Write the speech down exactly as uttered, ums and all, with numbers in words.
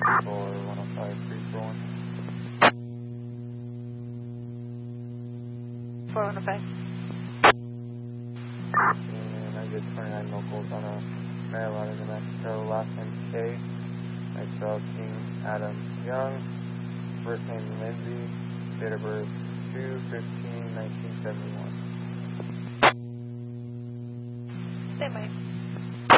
for one oh five three four one. four one five. And I get twenty-nine locals on a Marijuana, New Mexico. Last name K. I spell King Adam Young. First name Lindsay. Date of birth two fifteen nineteen seventy-one. Same way.